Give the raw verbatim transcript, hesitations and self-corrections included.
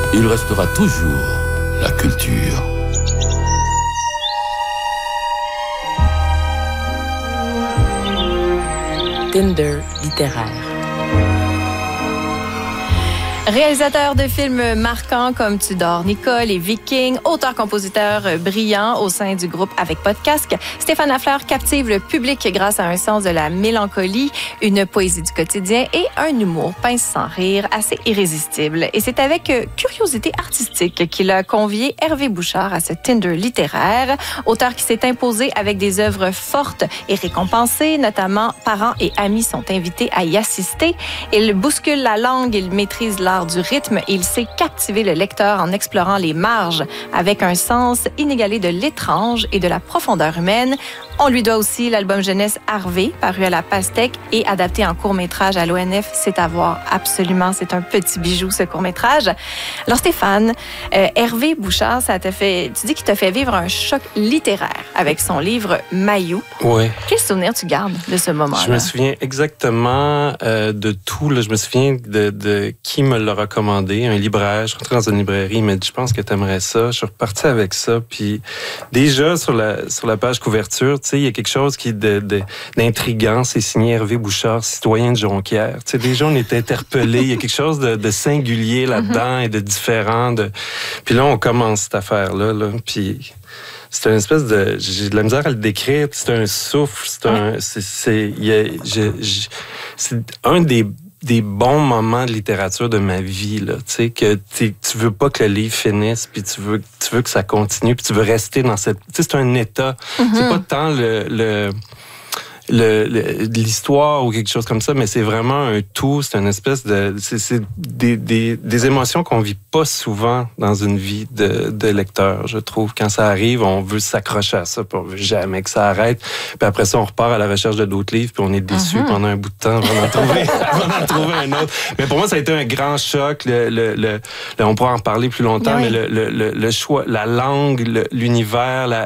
il restera toujours la culture. Tinder littéraire. Réalisateur de films marquants comme Tudor, Nicole et Viking, auteur-compositeur brillant au sein du groupe Avec Pas de Casque, Stéphane Lafleur captive le public grâce à un sens de la mélancolie, une poésie du quotidien et un humour pince sans rire assez irrésistible. Et c'est avec curiosité artistique qu'il a convié Hervé Bouchard à ce Tinder littéraire, auteur qui s'est imposé avec des œuvres fortes et récompensées, notamment parents et amis sont invités à y assister. Il bouscule la langue, il maîtrise l'art du rythme et il sait captiver le lecteur en explorant les marges avec un sens inégalé de l'étrange et de la profondeur humaine. On lui doit aussi l'album jeunesse Harvey, paru à la Pastèque et adapté en court-métrage à l'O N F. C'est à voir absolument. C'est un petit bijou, ce court-métrage. Alors Stéphane, euh, Hervé Bouchard, ça t'a fait, tu dis qu'il t'a fait vivre un choc littéraire avec son livre Mailloux. Oui. Quel souvenir tu gardes de ce moment-là? Je me souviens exactement euh, de tout. Là. Je me souviens de, de qui me l'a recommandé. Un libraire. Je suis rentré dans une librairie. Il m'a dit, je pense que tu aimerais ça. Je suis reparti avec ça. Puis déjà, sur la, sur la page couverture, tu sais, il y a quelque chose qui est de, de, d'intriguant. C'est signé Hervé Bouchard, citoyen de Jonquière. Tu sais, déjà, on est interpellés. Il y a quelque chose de, de singulier là-dedans mm-hmm. et de différent. De... Puis là, on commence cette affaire-là. Là. Puis c'est une espèce de... J'ai de la misère à le décrire. C'est un souffle. C'est un... C'est, c'est, il y a, je, je, c'est un des... des bons moments de littérature de ma vie, là, tu sais, que tu veux pas que le livre finisse, puis tu veux, tu veux que ça continue, puis tu veux rester dans cette... Tu sais, c'est un état. Mm-hmm. C'est pas tant le... le Le, le, l'histoire ou quelque chose comme ça, mais c'est vraiment un tout, c'est une espèce de... C'est, c'est des, des, des émotions qu'on vit pas souvent dans une vie de, de lecteur, je trouve. Quand ça arrive, on veut s'accrocher à ça, puis on veut jamais que ça arrête. Puis après ça, on repart à la recherche de d'autres livres, puis on est déçu mm-hmm. pendant un bout de temps avant d'en trouver, avant d'en trouver un autre. Mais pour moi, ça a été un grand choc. Le, le, le, le, on pourra en parler plus longtemps, oui. mais le, le, le, le choix, la langue, le, l'univers, la,